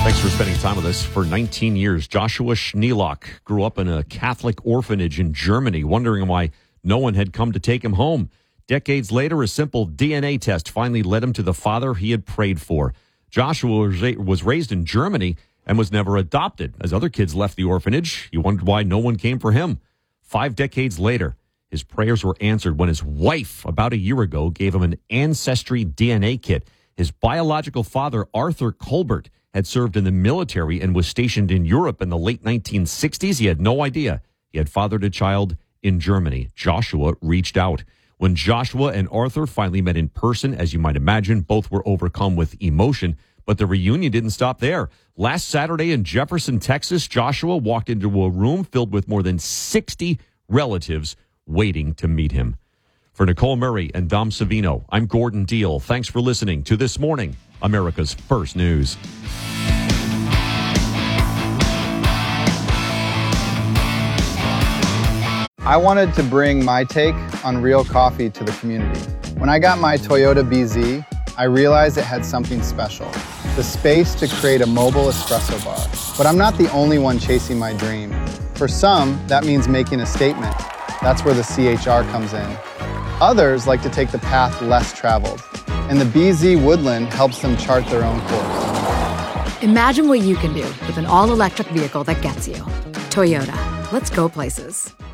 Thanks for spending time with us. For 19 years, Joshua Schneelock grew up in a Catholic orphanage in Germany, wondering why no one had come to take him home. Decades later, a simple DNA test finally led him to the father he had prayed for. Joshua was raised in Germany and was never adopted. As other kids left the orphanage, he wondered why no one came for him. 5 decades later, his prayers were answered when his wife, about a year ago, gave him an Ancestry DNA kit. His biological father, Arthur Colbert, had served in the military and was stationed in Europe in the late 1960s. He had no idea he had fathered a child in Germany. Joshua reached out. When Joshua and Arthur finally met in person, as you might imagine, both were overcome with emotion, but the reunion didn't stop there. Last Saturday in Jefferson, Texas, Joshua walked into a room filled with more than 60 relatives waiting to meet him. For Nicole Murray and Dom Savino, I'm Gordon Deal. Thanks for listening to This Morning, America's First News. I wanted to bring my take on real coffee to the community. When I got my Toyota BZ, I realized it had something special, the space to create a mobile espresso bar. But I'm not the only one chasing my dream. For some, that means making a statement. That's where the CHR comes in. Others like to take the path less traveled, and the BZ Woodland helps them chart their own course. Imagine what you can do with an all-electric vehicle that gets you. Toyota. Let's go places.